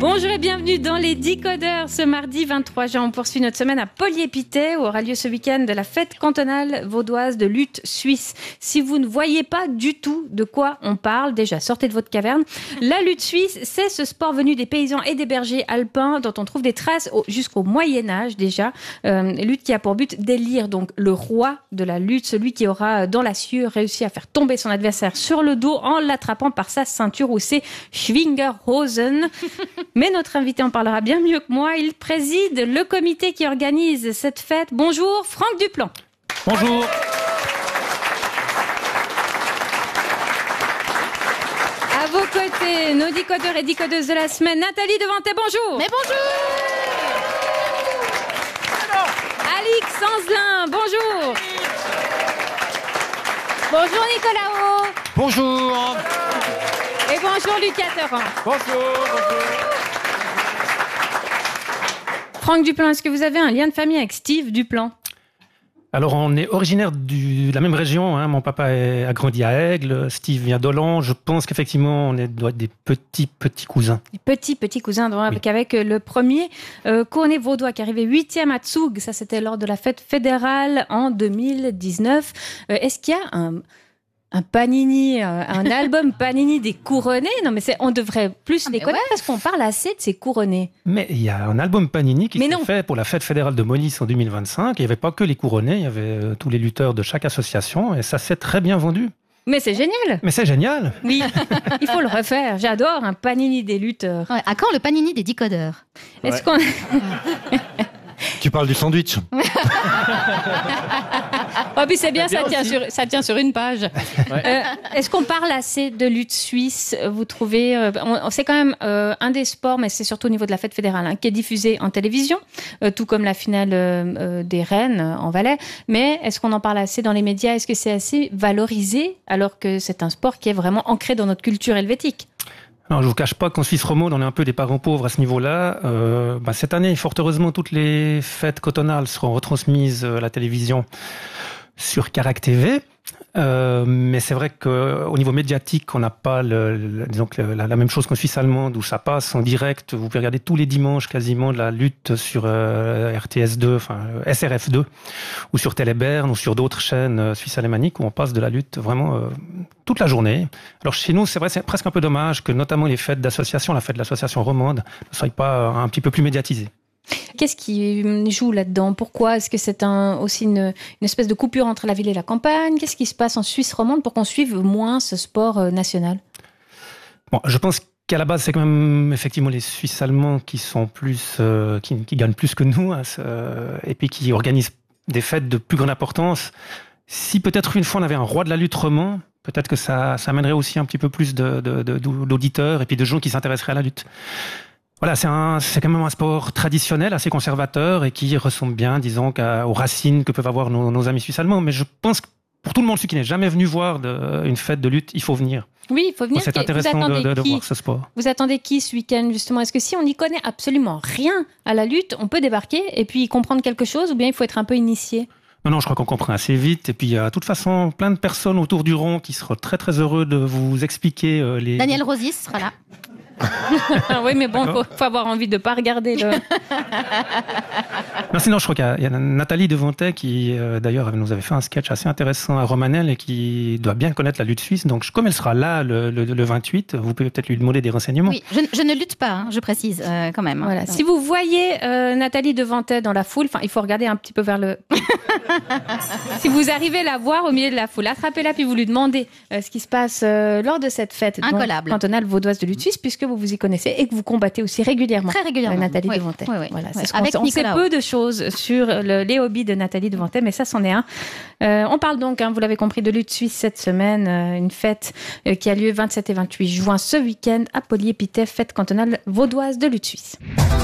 Bonjour et bienvenue dans les Décodeurs. Ce mardi 23 juin, on poursuit notre semaine à Polyépithète où aura lieu ce week-end la fête cantonale vaudoise de lutte suisse. Si vous ne voyez pas du tout de quoi on parle, déjà sortez de votre caverne. La lutte suisse, c'est ce sport venu des paysans et des bergers alpins dont on trouve des traces jusqu'au Moyen-Âge déjà. Lutte qui a pour but d'élire donc le roi de la lutte, celui qui aura dans la sueur réussi à faire tomber son adversaire sur le dos en l'attrapant par sa ceinture ou ses Schwingerhosen. Mais notre invité en parlera bien mieux que moi. Il préside le comité qui organise cette fête. Bonjour, Franck Duplan. Bonjour. À vos côtés, nos décodeurs et décodeuses de la semaine, Nathalie Devantet, bonjour. Mais bonjour. Alix Sanzelin, bonjour. Bonjour Nicolas Haut. Bonjour. Et bonjour Lucas Terran. Bonjour. Franck Duplan, est-ce que vous avez un lien de famille avec Steve Duplan ? Alors, on est originaire de la même région. Mon papa a grandi à Aigle, Steve vient d'Hollande. Je pense qu'effectivement, on doit être des petits cousins. Des petits cousins, donc, avec le premier couronné vaudois qui arrivait 8e à Zug. Ça, c'était lors de la fête fédérale en 2019. Est-ce qu'il y a un Panini, un album Panini des couronnés? Non, mais on devrait plus les connaître parce qu'on parle assez de ces couronnés. Mais il y a un album Panini qui s'est fait pour la fête fédérale de Molis en 2025. Il n'y avait pas que les couronnés, il y avait tous les lutteurs de chaque association et ça s'est très bien vendu. Mais c'est génial. Mais c'est génial. Oui, il faut le refaire. J'adore un Panini des lutteurs. Ouais, à quand le Panini des décodeurs? Est-ce qu'on... Tu parles du sandwich. Oh, puis c'est bien, ça tient sur une page. Ouais. Est-ce qu'on parle assez de lutte suisse? Vous trouvez c'est quand même un des sports, mais c'est surtout au niveau de la fête fédérale, qui est diffusé en télévision, tout comme la finale des Reines en Valais. Mais est-ce qu'on en parle assez dans les médias? Est-ce que c'est assez valorisé alors que c'est un sport qui est vraiment ancré dans notre culture helvétique? Alors, je vous cache pas qu'en Suisse romande, on est un peu des parents pauvres à ce niveau-là. Cette année, fort heureusement, toutes les fêtes cantonales seront retransmises à la télévision sur Carac TV. Mais c'est vrai qu'au niveau médiatique, on n'a pas la même chose qu'en Suisse allemande où ça passe en direct. Vous pouvez regarder tous les dimanches quasiment de la lutte sur RTS2, enfin SRF2, ou sur Téléberne, ou sur d'autres chaînes suisses alémaniques où on passe de la lutte vraiment toute la journée. Alors chez nous, c'est vrai, c'est presque un peu dommage que notamment les fêtes d'association, la fête de l'association romande, ne soient pas un petit peu plus médiatisées. Qu'est-ce qui joue là-dedans? Pourquoi? Est-ce que c'est aussi une espèce de coupure entre la ville et la campagne? Qu'est-ce qui se passe en Suisse romande pour qu'on suive moins ce sport national? Bon, je pense qu'à la base, c'est quand même effectivement les Suisses allemands qui sont plus, qui gagnent plus que nous, et puis qui organisent des fêtes de plus grande importance. Si peut-être une fois on avait un roi de la lutte roman, peut-être que ça amènerait aussi un petit peu plus d'auditeurs et puis de gens qui s'intéresseraient à la lutte. Voilà, c'est quand même un sport traditionnel, assez conservateur et qui ressemble bien, disons, aux racines que peuvent avoir nos amis suisses allemands. Mais je pense que pour tout le monde, celui qui n'est jamais venu voir une fête de lutte, il faut venir. Oui, il faut venir. C'est intéressant de voir ce sport. Vous attendez qui ce week-end, justement? Est-ce que si on n'y connaît absolument rien à la lutte, on peut débarquer et puis comprendre quelque chose, ou bien il faut être un peu initié? Non, je crois qu'on comprend assez vite. Et puis, il y a de toute façon plein de personnes autour du rond qui seront très, très heureux de vous expliquer les... Daniel Rosis sera là. Oui, mais bon, faut avoir envie de pas regarder le... Non, sinon, je crois qu'il y a Nathalie Devantet qui, d'ailleurs, nous avait fait un sketch assez intéressant à Romanel et qui doit bien connaître la lutte suisse. Donc, comme elle sera là le 28, vous pouvez peut-être lui demander des renseignements. Oui, je ne lutte pas, je précise quand même. Voilà. Si vous voyez Nathalie Devantet dans la foule, il faut regarder un petit peu vers le... Si vous arrivez à la voir au milieu de la foule, attrapez-la puis vous lui demandez ce qui se passe lors de cette fête cantonale vaudoise de lutte suisse, puisque vous y connaissez et que vous combattez aussi régulièrement. Très régulièrement. Nathalie Devantet. Oui. Voilà, oui. On sait peu de choses sur les hobbies de Nathalie Devantet, mais ça, c'en est un. On parle donc, vous l'avez compris, de lutte suisse cette semaine, une fête qui a lieu 27 et 28 juin ce week-end à Polyépithète, fête cantonale vaudoise de lutte suisse.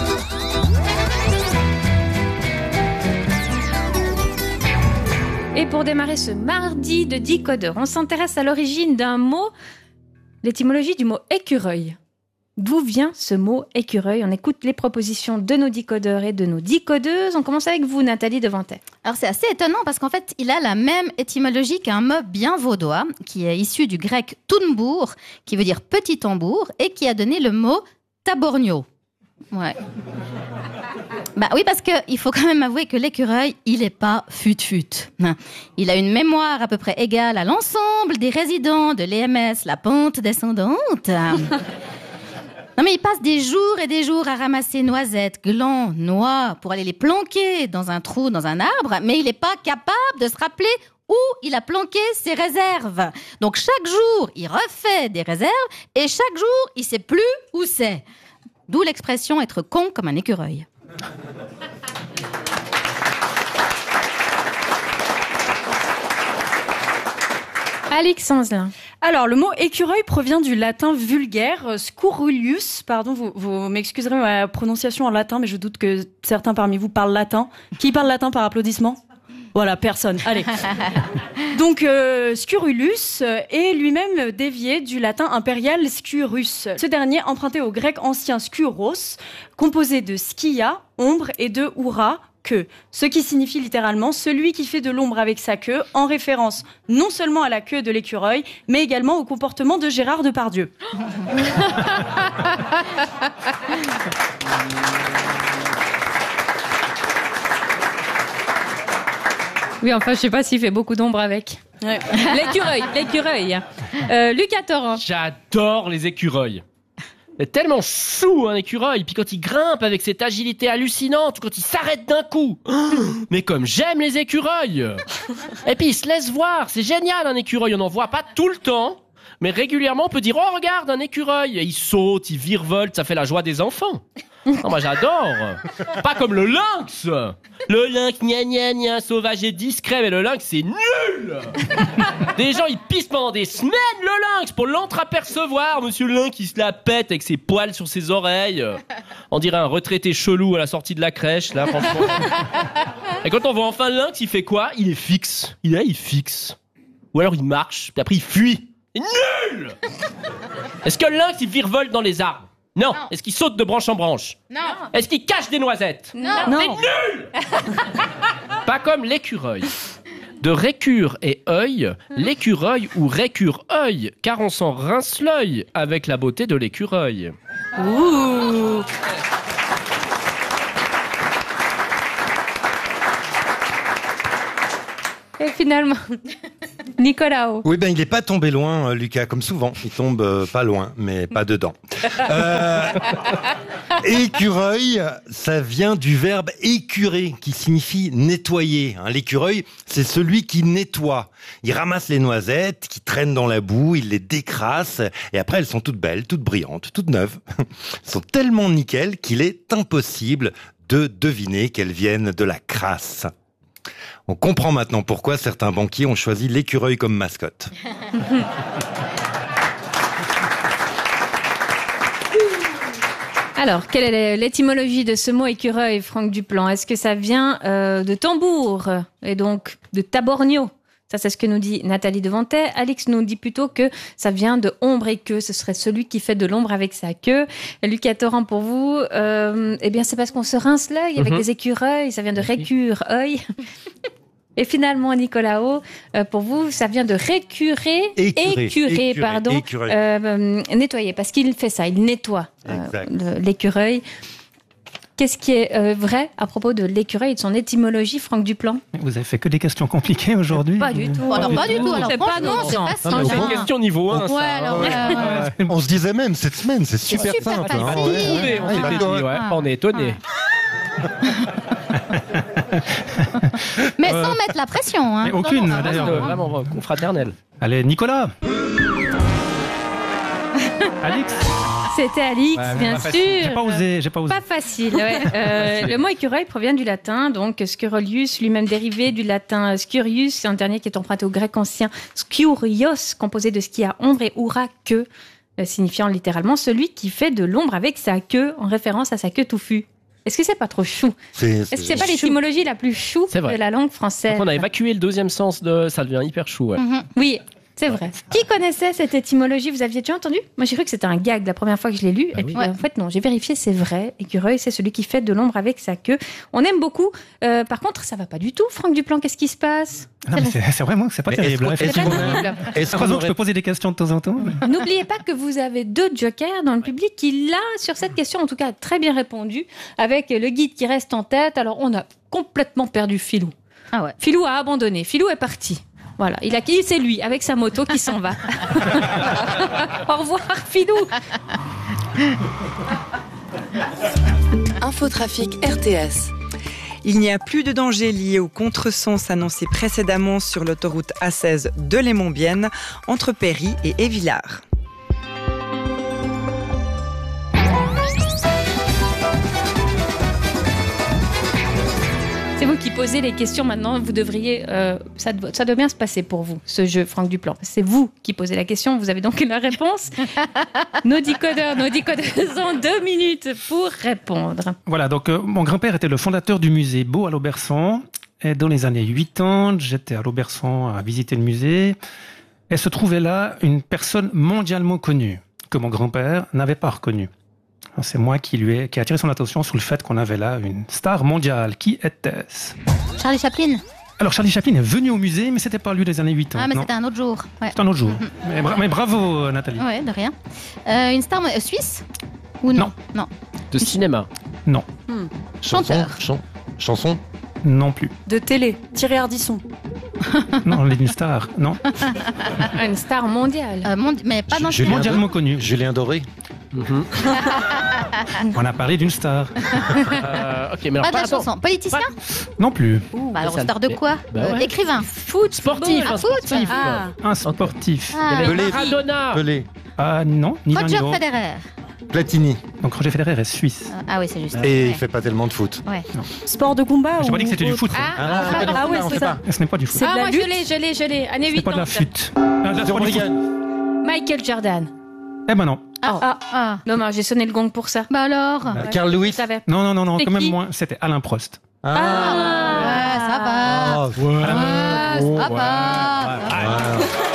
Et pour démarrer ce mardi de Décodeur, on s'intéresse à l'origine d'un mot, l'étymologie du mot écureuil. D'où vient ce mot écureuil? On écoute les propositions de nos décodeurs et de nos décodeuses. On commence avec vous, Nathalie Devantet. Alors c'est assez étonnant parce qu'en fait, il a la même étymologie qu'un mot bien vaudois qui est issu du grec tunbour, qui veut dire petit tambour et qui a donné le mot tabornio. Ouais. Bah oui, parce qu'il faut quand même avouer que l'écureuil, il est pas fut-fut. Il a une mémoire à peu près égale à l'ensemble des résidents de l'EMS, la pente descendante. Non mais il passe des jours et des jours à ramasser noisettes, glands, noix pour aller les planquer dans un trou, dans un arbre, mais il n'est pas capable de se rappeler où il a planqué ses réserves. Donc chaque jour, il refait des réserves et chaque jour, il sait plus où c'est. D'où l'expression être con comme un écureuil. Alix Anzelin. Alors, le mot écureuil provient du latin vulgaire, scurulius. Pardon, vous m'excuserez ma prononciation en latin, mais je doute que certains parmi vous parlent latin. Qui parle latin par applaudissement ? Voilà, personne. Allez. Donc, scurulus est lui-même dévié du latin impérial scurus. Ce dernier emprunté au grec ancien skuros, composé de skia, ombre, et de oura, queue. Ce qui signifie littéralement celui qui fait de l'ombre avec sa queue, en référence non seulement à la queue de l'écureuil, mais également au comportement de Gérard Depardieu. Oui, enfin, je sais pas s'il fait beaucoup d'ombre avec. Ouais. L'écureuil. Lucas Torrent. J'adore les écureuils. C'est tellement chou un écureuil, puis quand il grimpe avec cette agilité hallucinante, ou quand il s'arrête d'un coup. Mais comme j'aime les écureuils. Et puis il se laisse voir, c'est génial un écureuil, on n'en voit pas tout le temps, mais régulièrement on peut dire oh regarde un écureuil, et il saute, il virevolte, ça fait la joie des enfants. Non, moi j'adore. Pas comme le lynx. Le lynx, gna gna gna, sauvage et discret, mais le lynx c'est nul. Des gens ils pissent pendant des semaines le lynx pour l'entreapercevoir. Monsieur le lynx il se la pète avec ses poils sur ses oreilles. On dirait un retraité chelou à la sortie de la crèche là, franchement. Et quand on voit enfin le lynx, il fait quoi ? Il est fixe. Il fixe. Ou alors il marche, puis après il fuit. C'est nul. Est-ce que le lynx il virevolte dans les arbres ? Non. Est-ce qu'il saute de branche en branche ? Non. Est-ce qu'il cache des noisettes ? Non. C'est nul. Pas comme l'écureuil. De récure et œil, l'écureuil ou récure-œil, car on s'en rince l'œil avec la beauté de l'écureuil. Ouh. Et finalement, Nicolas. Oui, il n'est pas tombé loin, Lucas, comme souvent. Il tombe pas loin, mais pas dedans. Écureuil, ça vient du verbe écurer, qui signifie nettoyer. L'écureuil, c'est celui qui nettoie. Il ramasse les noisettes qui traînent dans la boue, il les décrasse, et après elles sont toutes belles, toutes brillantes, toutes neuves. Elles sont tellement nickel qu'il est impossible de deviner qu'elles viennent de la crasse. On comprend maintenant pourquoi certains banquiers ont choisi l'écureuil comme mascotte. Alors, quelle est l'étymologie de ce mot écureuil, Franck Duplan ? Est-ce que ça vient de tambour et donc de taborgno ? Ça, c'est ce que nous dit Nathalie Devantet. Alix nous dit plutôt que ça vient de ombre et queue. Ce serait celui qui fait de l'ombre avec sa queue. Lucas Torrent, pour vous, eh bien, c'est parce qu'on se rince l'œil avec des écureuils. Ça vient de récure-œil. Et finalement, Nicolas O, pour vous, ça vient de écurer, nettoyer, parce qu'il fait ça, il nettoie l'écureuil. Qu'est-ce qui est vrai à propos de l'écureuil et de son étymologie, Franck Duplan ? Vous avez fait que des questions compliquées aujourd'hui ? Pas du tout. Alors, pas du tout. Alors, C'est pas franchement, c'est non. facile. C'est une question niveau 1, ça. Ouais, alors, On se disait même, cette semaine, c'est super simple. facile. On s'était dit, ouais, on est étonnés. Mais sans mettre la pression. Mais aucune, Non, d'ailleurs. Vraiment confraternel. Allez, Nicolas. Alix. C'était Alix, Ouais, bien pas sûr. facile. J'ai pas osé. Pas facile, ouais. Le mot écureuil provient du latin, donc scurolius, lui-même dérivé du latin scurius, c'est un dernier qui est emprunté au grec ancien skurios, composé de skia, ombre, et oura, queue, signifiant littéralement celui qui fait de l'ombre avec sa queue, en référence à sa queue touffue. Est-ce que c'est pas trop chou ? Est-ce que c'est pas l'étymologie la plus chou de la langue française ? Donc on a évacué le deuxième sens de... Ça devient hyper chou, ouais. Oui, C'est vrai. Qui connaissait cette étymologie? Vous aviez déjà entendu? Moi, j'ai cru que c'était un gag la première fois que je l'ai lu. Et puis, en fait, non, j'ai vérifié, c'est vrai. Écureuil, c'est celui qui fait de l'ombre avec sa queue. On aime beaucoup. Par contre, ça va pas du tout. Franck Duplan, qu'est-ce qui se passe? Non, mais c'est vraiment, c'est pas terrible. Heureusement que je peux poser des questions de temps en temps. N'oubliez pas que vous avez 2 jokers dans le public qui, là, sur cette question, en tout cas, a très bien répondu, avec le guide qui reste en tête. Alors, on a complètement perdu Philou. Ah ouais. Philou a abandonné. Philou est parti. Voilà, c'est lui, avec sa moto, qui s'en va. Au revoir, Philou. Infotrafic RTS. Il n'y a plus de danger lié au contresens annoncé précédemment sur l'autoroute A16 de Lémont-Bienne entre Péry et Évillard. C'est vous qui posez les questions maintenant. Vous devriez, ça doit bien se passer pour vous, ce jeu, Franck Duplan. C'est vous qui posez la question. Vous avez donc la réponse. Nos décodeurs ont 2 minutes pour répondre. Voilà, donc mon grand-père était le fondateur du musée Beau à l'Auberçon. Et dans les années 80, j'étais à l'Auberçon à visiter le musée. Et se trouvait là une personne mondialement connue que mon grand-père n'avait pas reconnue. C'est moi qui ai attiré son attention sur le fait qu'on avait là une star mondiale. Qui était-ce? Charlie Chaplin. Alors Charlie Chaplin est venu au musée, mais c'était pas lui des années 80. Ah, mais non. c'était un autre jour. Ouais. C'était un autre jour. Mais bravo Nathalie. Ouais, de rien. Une star suisse? Ou non? Non. De cinéma? Non. Chanteur. Chanson? Non plus. De télé, Thierry Ardisson. Non, on est une star. Non. Une star mondiale. Mais pas dans Mondialement connue. Julien Doré? On a parlé d'une star. Ok, mais alors pas de la chanson. Politicien? Non plus. Bah alors, ça star le de fait. quoi? Bah ouais. Écrivain. Foot. Sportif, Ah, un foot. sportif. Ah. Un sportif. Ah, Pelé. Maradona. Pelé. Ah non, ni l'un ni Roger l'autre. Federer. Platini. Donc Roger Federer est suisse. Ah oui, c'est juste. Et il Ouais. fait pas tellement de foot. Ouais. Sport de combat? J'ai ou pas dit que c'était du autre? foot. Ah ouais, c'est ça. Ce n'est pas du foot. C'est de Ah, la moi, lutte. je l'ai. Année Ce n'est pas de la 80. flûte. Ah, c'est pas du foot. Michael Jordan. Eh ben non. Ah. Non, mais j'ai sonné le gong pour ça. Bah alors. Carl Lewis. Je savais. Non, C'est quand même qui moins. C'était Alain Prost. Ouais, ça va. Ah, Ça va.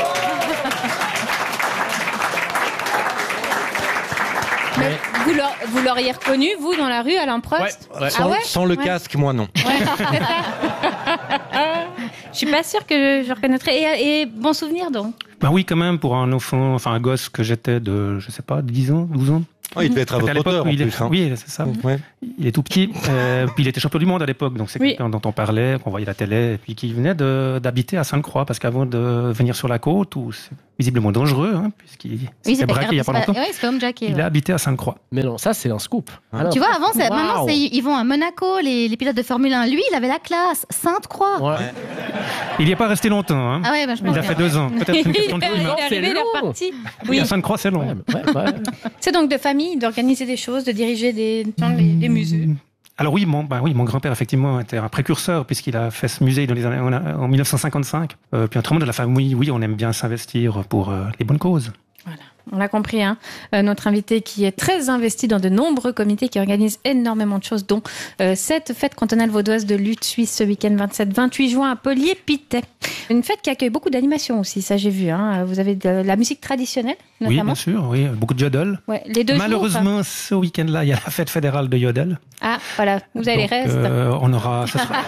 Mais vous l'auriez reconnu, vous, dans la rue, Alain Prost? Ouais. Ah ouais? Sans le Ouais. casque, moi non. Ouais, c'est ça. Je suis pas sûre que je reconnaîtrais. Et bon souvenir, donc. Ben oui, quand même, pour un enfant, enfin un gosse que j'étais de, je sais pas, 10 ans, 12 ans. Oh, il devait être à C'était votre hauteur en il est- plus. Hein. Oui, c'est ça. Ouais. Il est tout petit. Puis il était champion du monde à l'époque, donc c'est Oui. quelqu'un dont on parlait, qu'on voyait à la télé, et puis qui venait d'habiter à Sainte-Croix, parce qu'avant de venir sur la côte, où c'est visiblement dangereux, hein, puisqu'il s'est braqué il y a pas longtemps, Oui, c'est comme Jackie. il a habité à Sainte-Croix. Mais non, ça c'est un scoop. Alors, Tu vois, avant, maintenant, Waouh. ils vont à Monaco, les pilotes de Formule 1. Lui, il avait la classe. Sainte-Croix. Ouais. Il n'y est pas resté longtemps. Hein. Ah ouais, bah, je pense Il a bien. fait 2 ans. Peut-être une question de Il est climat. c'est arrivé, il est long. reparti. Oui, à Sainte-Croix, c'est long. Ouais. C'est donc de famille, d'organiser des choses, de diriger des musées. Alors oui, mon grand-père effectivement était un précurseur puisqu'il a fait ce musée dans les années, en 1955. Puis autrement de la famille, oui, on aime bien s'investir pour les bonnes causes. Voilà, on l'a compris. Hein. Notre invité qui est très investi dans de nombreux comités qui organisent énormément de choses, dont cette fête cantonale vaudoise de lutte suisse ce week-end 27-28 juin à Polier-Pittet. Une fête qui accueille beaucoup d'animations aussi, ça j'ai vu. Hein. Vous avez de la musique traditionnelle, Oui, notamment. bien sûr, oui, beaucoup de yodel. Ouais, les 2 Malheureusement, ce week-end-là, il y a la fête fédérale de yodel. Ah, voilà, vous avez les Donc, restes. on aura... ce sera-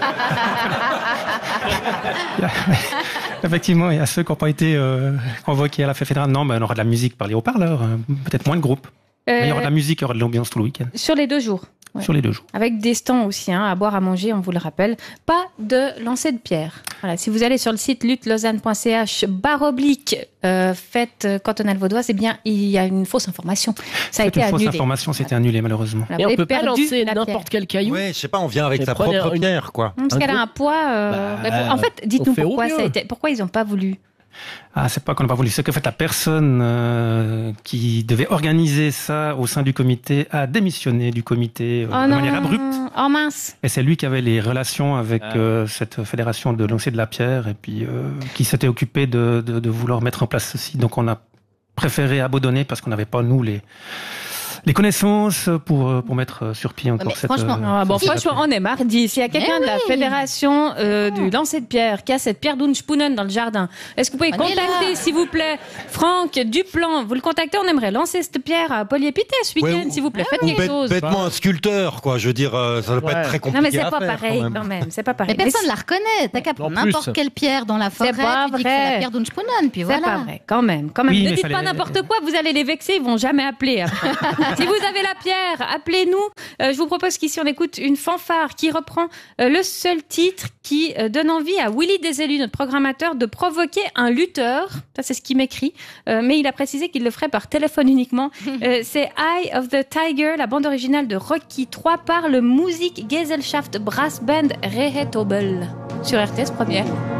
Effectivement, il y a ceux qui n'ont pas été convoqués à la fête fédérale. Non, mais on aura de la musique par les haut-parleurs, peut-être moins de groupes. Mais il y aura de la musique, il y aura de l'ambiance tout le week-end, Sur les 2 jours. Ouais. sur les 2 jours. Avec des stands aussi, hein, à boire, à manger, on vous le rappelle. Pas de lancer de pierre. Voilà, si vous allez sur le site luttelausanne.ch// fête cantonale vaudoise, eh bien, il y a une fausse information. Ça a C'est été une fausse annulé. information, c'était annulé malheureusement. Voilà, Et vous on avez peut pas perdu lancer la n'importe quel caillou. Ouais, je sais pas, on vient avec Mais sa prenez propre une- pierre, quoi. Parce Un qu'elle a gros- un poids. En fait, dites-nous on fait au pourquoi mieux. ça a été. Pourquoi ils n'ont pas voulu. Ah, c'est pas qu'on n'a pas voulu. C'est que en fait, la personne qui devait organiser ça au sein du comité a démissionné du comité de manière abrupte. Oh mince. Et c'est lui qui avait les relations avec cette fédération de lancer de la pierre et puis qui s'était occupé de vouloir mettre en place ceci. Donc on a préféré abandonner parce qu'on n'avait pas, nous, les Les connaissances pour mettre sur pied encore Mais cette... franchement, Franchement, on est mardi. S'il y a quelqu'un de la fédération du lancer de pierre qui a cette pierre d'Unspunen dans le jardin, est-ce que vous pouvez On est contacter, là. s'il vous plaît, Franck Duplan? Vous le contactez, on aimerait lancer cette pierre à Polyépité ce week-end, Ouais, s'il vous plaît. Faites Ou quelque chose. bêtement un sculpteur, quoi. Je veux dire, ça doit pas Ouais. être très Non, compliqué mais c'est à pas faire, pareil, quand même. quand même. C'est pas pareil. Mais personne ne la reconnaît. T'as qu'à En n'importe plus. quelle pierre dans la forêt, pas tu dis que c'est vrai. la pierre d'Unspunen, puis C'est voilà. pas vrai, quand même. Oui, Ne mais dites ça pas les- n'importe quoi, vous allez les vexer, ils vont jamais appeler après. Si vous avez la pierre, appelez-nous. Je vous propose qu'ici on écoute une fanfare qui reprend le seul titre qui donne envie à Willy Desélus, notre programmateur, de provoquer un lutteur. Ça, c'est ce qu'il m'écrit. Mais il a précisé qu'il le ferait par téléphone uniquement. C'est Eye of the Tiger, la bande originale de Rocky 3 par le Musikgesellschaft Brass Band Rehetobel sur RTS Première.